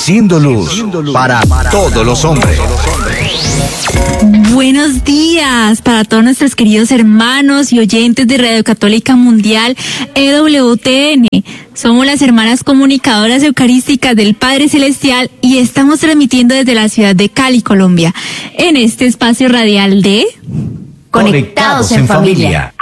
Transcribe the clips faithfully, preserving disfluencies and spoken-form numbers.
Haciendo luz para todos los hombres. Buenos días para todos nuestros queridos hermanos y oyentes de Radio Católica Mundial E W T N. Somos las hermanas comunicadoras eucarísticas del Padre Celestial y estamos transmitiendo desde la ciudad de Cali, Colombia, en este espacio radial de Conectados en Familia.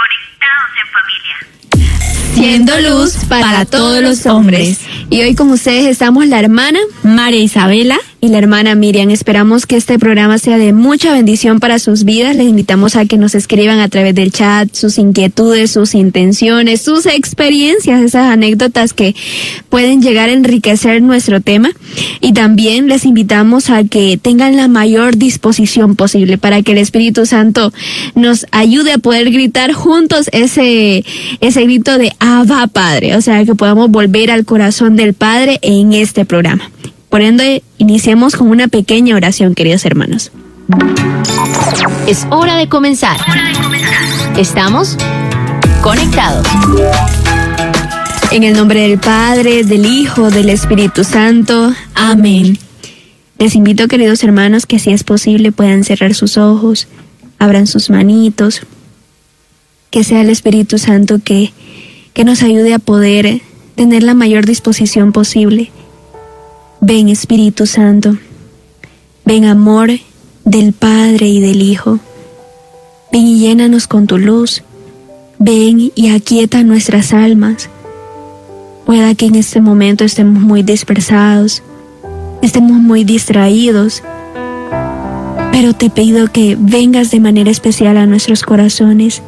Siendo luz para todos los hombres. Y hoy con ustedes estamos la hermana María Isabela y la hermana Miriam. Esperamos que este programa sea de mucha bendición para sus vidas. Les invitamos a que nos escriban a través del chat sus inquietudes, sus intenciones, sus experiencias, esas anécdotas que pueden llegar a enriquecer nuestro tema. Y también les invitamos a que tengan la mayor disposición posible para que el Espíritu Santo nos ayude a poder gritar juntos ese, ese grito de Abba Padre. O sea, que podamos volver al corazón del Padre en este programa. Por ende, iniciemos con una pequeña oración, queridos hermanos. Es hora de comenzar. Estamos conectados. En el nombre del Padre, del Hijo, del Espíritu Santo. Amén. Les invito, queridos hermanos, que si es posible puedan cerrar sus ojos, abran sus manitos. Que sea el Espíritu Santo que, que nos ayude a poder tener la mayor disposición posible. Ven, Espíritu Santo, ven, amor del Padre y del Hijo, ven y llénanos con tu luz, ven y aquieta nuestras almas. Pueda que en este momento estemos muy dispersados, estemos muy distraídos, pero te pido que vengas de manera especial a nuestros corazones,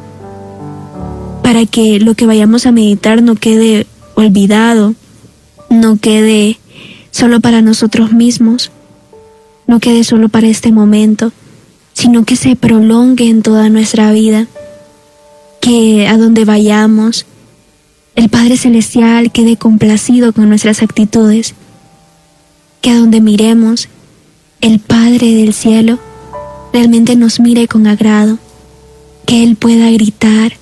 para que lo que vayamos a meditar no quede olvidado, no quede solo para nosotros mismos, no quede solo para este momento, sino que se prolongue en toda nuestra vida, que a donde vayamos, el Padre Celestial quede complacido con nuestras actitudes, que a donde miremos, el Padre del cielo realmente nos mire con agrado, que Él pueda gritar,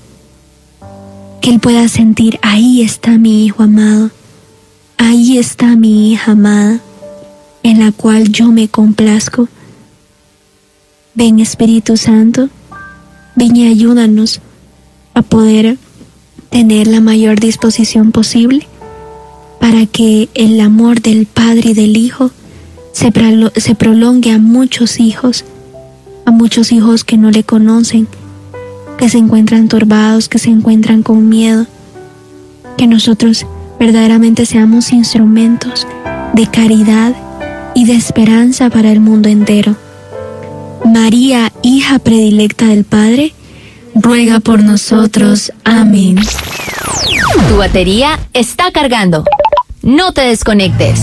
que Él pueda sentir, ahí está mi Hijo amado, ahí está mi hija amada, en la cual yo me complazco. Ven, Espíritu Santo, ven y ayúdanos a poder tener la mayor disposición posible para que el amor del Padre y del Hijo se, prolo- se prolongue a muchos hijos, a muchos hijos que no le conocen, que se encuentran turbados, que se encuentran con miedo, que nosotros verdaderamente seamos instrumentos de caridad y de esperanza para el mundo entero. María, hija predilecta del Padre, ruega por nosotros. Amén. Tu batería está cargando. No te desconectes.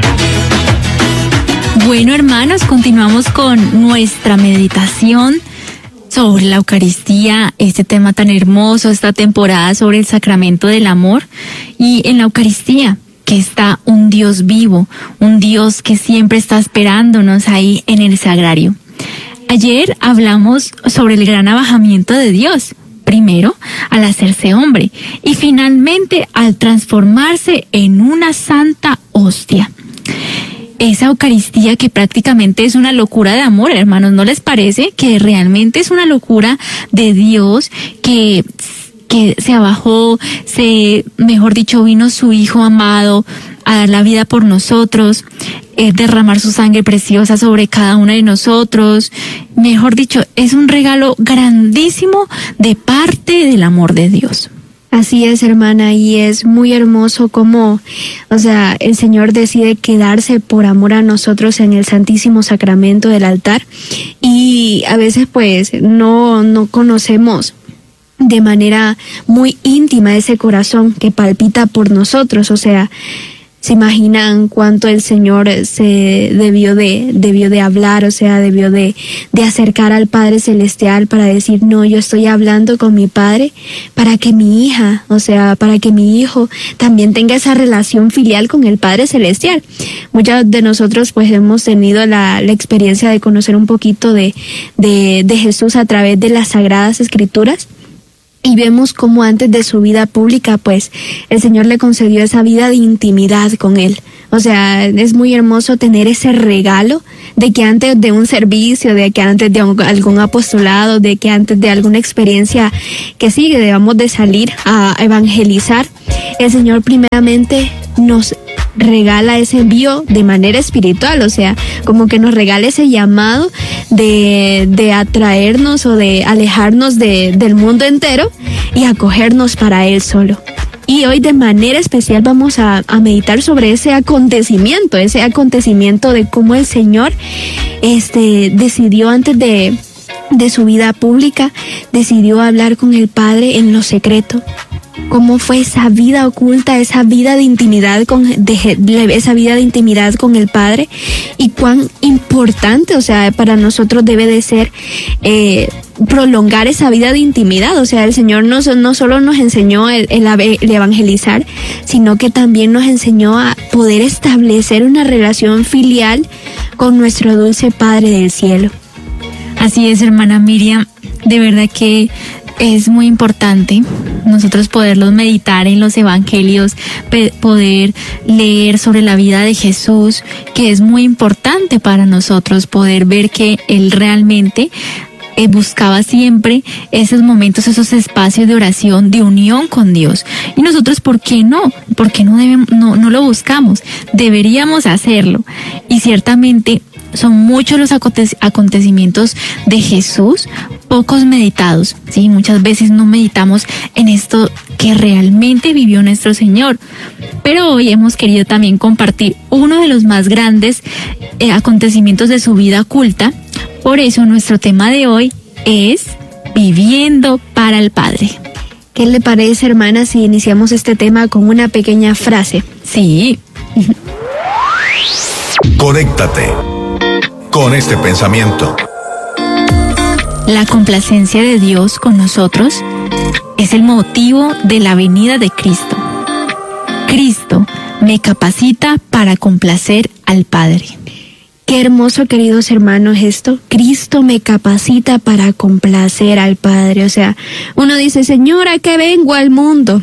Bueno, hermanos, continuamos con nuestra meditación sobre la Eucaristía, este tema tan hermoso, esta temporada sobre el sacramento del amor. Y en la Eucaristía, que está un Dios vivo, un Dios que siempre está esperándonos ahí en el sagrario. Ayer hablamos sobre el gran abajamiento de Dios, primero al hacerse hombre y finalmente al transformarse en una santa hostia. Esa Eucaristía que prácticamente es una locura de amor, hermanos, ¿no les parece? Que realmente es una locura de Dios que, que se abajó, se, mejor dicho, vino su Hijo amado a dar la vida por nosotros, eh, derramar su sangre preciosa sobre cada uno de nosotros. Mejor dicho, es un regalo grandísimo de parte del amor de Dios. Así es, hermana, y es muy hermoso cómo, o sea, el Señor decide quedarse por amor a nosotros en el Santísimo Sacramento del altar, y a veces pues no, no conocemos de manera muy íntima ese corazón que palpita por nosotros. O sea, ¿se imaginan cuánto el Señor se debió de, debió de hablar? O sea, debió de, de acercar al Padre Celestial para decir, no, yo estoy hablando con mi Padre para que mi hija, o sea, para que mi hijo también tenga esa relación filial con el Padre Celestial. Muchos de nosotros pues hemos tenido la, la experiencia de conocer un poquito de, de, de Jesús a través de las Sagradas Escrituras. Y vemos cómo antes de su vida pública, pues, el Señor le concedió esa vida de intimidad con Él. O sea, es muy hermoso tener ese regalo de que antes de un servicio, de que antes de un, algún apostolado, de que antes de alguna experiencia que sigue, debamos de salir a evangelizar, el Señor primeramente nos regala ese envío de manera espiritual, o sea, como que nos regala ese llamado de, de atraernos o de alejarnos de, del mundo entero y acogernos para Él solo. Y hoy de manera especial vamos a, a meditar sobre ese acontecimiento, ese acontecimiento de cómo el Señor este, decidió antes de, de su vida pública, decidió hablar con el Padre en lo secreto. Cómo fue esa vida oculta, esa vida de intimidad con de, de, esa vida de intimidad con el Padre, y cuán importante, o sea, para nosotros debe de ser eh, prolongar esa vida de intimidad. O sea, el Señor no, no solo nos enseñó el, el, el evangelizar, sino que también nos enseñó a poder establecer una relación filial con nuestro dulce Padre del cielo. Así es, hermana Miriam, de verdad que es muy importante nosotros poderlos meditar en los evangelios, poder leer sobre la vida de Jesús, que es muy importante para nosotros poder ver que Él realmente eh, buscaba siempre esos momentos, esos espacios de oración, de unión con Dios. Y nosotros, ¿por qué no? ¿Por qué no, debemos, no, no lo buscamos? Deberíamos hacerlo. Y ciertamente son muchos los acontecimientos de Jesús, pocos meditados, ¿sí? Muchas veces no meditamos en esto que realmente vivió nuestro Señor. Pero hoy hemos querido también compartir uno de los más grandes eh, acontecimientos de su vida oculta. Por eso nuestro tema de hoy es Viviendo para el Padre. ¿Qué le parece, hermana, si iniciamos este tema con una pequeña frase? Sí. Conéctate con este pensamiento. La complacencia de Dios con nosotros es el motivo de la venida de Cristo. Cristo me capacita para complacer al Padre. Qué hermoso, queridos hermanos, esto. Cristo me capacita para complacer al Padre. O sea, uno dice, Señor, ¿a qué vengo al mundo?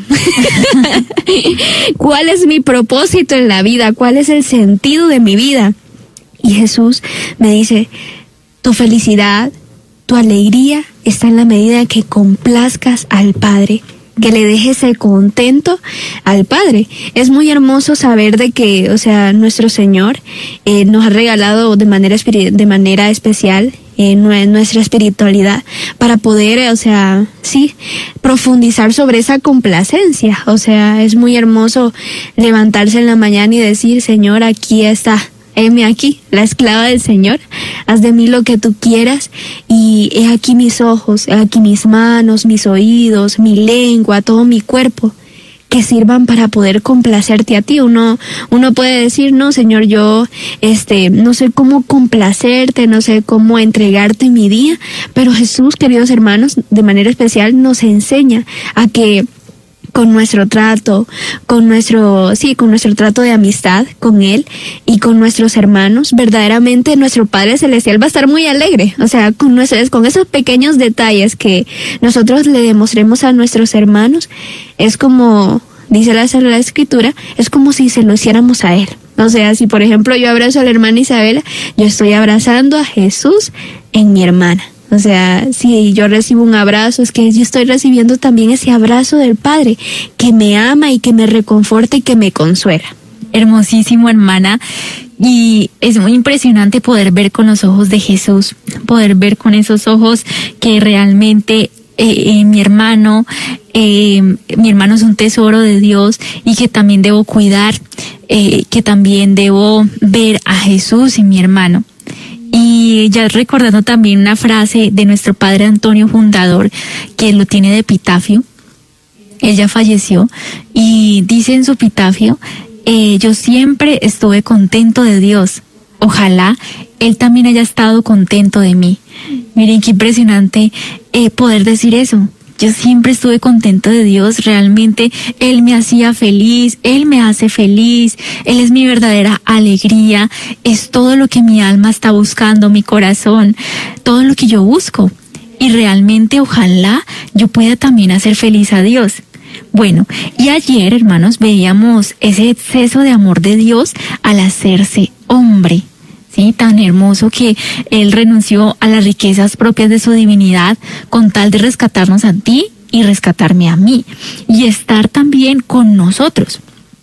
¿Cuál es mi propósito en la vida? ¿Cuál es el sentido de mi vida? Y Jesús me dice, tu felicidad, tu alegría está en la medida que complazcas al Padre, que le dejes el contento al Padre. Es muy hermoso saber de que, o sea, nuestro Señor eh, nos ha regalado de manera espiri- de manera especial eh, nuestra espiritualidad para poder, o sea, sí, profundizar sobre esa complacencia. O sea, es muy hermoso levantarse en la mañana y decir, Señor, aquí está. Heme aquí, la esclava del Señor, haz de mí lo que tú quieras, y he aquí mis ojos, he aquí mis manos, mis oídos, mi lengua, todo mi cuerpo, que sirvan para poder complacerte a ti. Uno, uno puede decir, no, Señor, yo este, no sé cómo complacerte, no sé cómo entregarte mi día, pero Jesús, queridos hermanos, de manera especial nos enseña a que con nuestro trato, con nuestro, sí, con nuestro trato de amistad con Él y con nuestros hermanos, verdaderamente nuestro Padre Celestial va a estar muy alegre. O sea, con nuestros, con esos pequeños detalles que nosotros le demostremos a nuestros hermanos, es como, dice la, la Escritura, es como si se lo hiciéramos a Él. O sea, si por ejemplo yo abrazo a la hermana Isabela, yo estoy abrazando a Jesús en mi hermana. O sea, si yo recibo un abrazo, es que yo estoy recibiendo también ese abrazo del Padre, que me ama y que me reconforta y que me consuela. Hermosísimo, hermana. Y es muy impresionante poder ver con los ojos de Jesús, poder ver con esos ojos que realmente eh, eh, mi hermano, eh, mi hermano es un tesoro de Dios y que también debo cuidar, eh, que también debo ver a Jesús en mi hermano. Y ya recordando también una frase de nuestro padre Antonio Fundador, que lo tiene de epitafio. Él ya falleció y dice en su epitafio, eh, yo siempre estuve contento de Dios. Ojalá Él también haya estado contento de mí. Miren qué impresionante eh, poder decir eso. Yo siempre estuve contento de Dios, realmente Él me hacía feliz, Él me hace feliz, Él es mi verdadera alegría, es todo lo que mi alma está buscando, mi corazón, todo lo que yo busco. Y realmente ojalá yo pueda también hacer feliz a Dios. Bueno, y ayer, hermanos, veíamos ese exceso de amor de Dios al hacerse hombre, ¿sí? Tan hermoso que Él renunció a las riquezas propias de su divinidad con tal de rescatarnos a ti y rescatarme a mí, y estar también con nosotros.